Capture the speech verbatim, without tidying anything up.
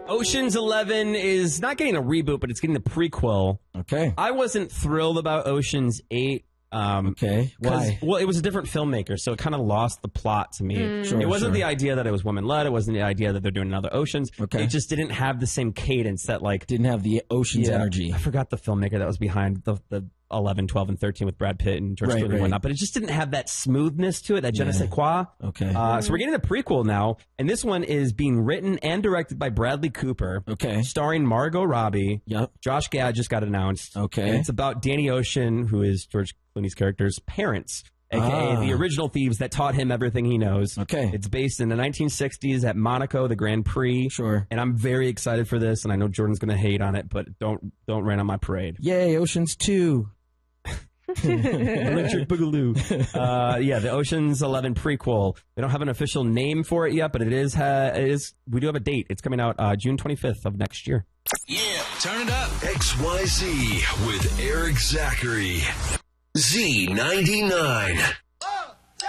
Ocean's Eleven is not getting a reboot, but it's getting a prequel. Okay. I wasn't thrilled about Ocean's Eight. Um, okay. Why? Well, it was a different filmmaker, so it kind of lost the plot to me. Mm. Sure, it wasn't sure. the idea that it was woman-led. It wasn't the idea that they're doing another Oceans. Okay. It just didn't have the same cadence that, like... Didn't have the Ocean's yeah, energy. I forgot the filmmaker that was behind the, the eleven, twelve, and thirteen with Brad Pitt and George Right, Clooney right. and whatnot, but it just didn't have that smoothness to it, that je ne Yeah. sais quoi. Okay. Uh, so we're getting a prequel now, and this one is being written and directed by Bradley Cooper. Okay. Starring Margot Robbie. Yep. Josh Gad just got announced. Okay. And it's about Danny Ocean, who is George Clooney's character's parents, a k a Ah. the original thieves that taught him everything he knows. Okay. It's based in the nineteen sixties at Monaco, the Grand Prix. Sure. And I'm very excited for this, and I know Jordan's going to hate on it, but don't don't rain on my parade. Yay, Ocean's two. Electric Boogaloo. Uh, yeah, the Ocean's Eleven prequel. They don't have an official name for it yet, but it is. Ha- it is. We do have a date. It's coming out uh, June twenty-fifth of next year. Yeah, turn it up. X Y Z with Eric Zachary. Z ninety-nine.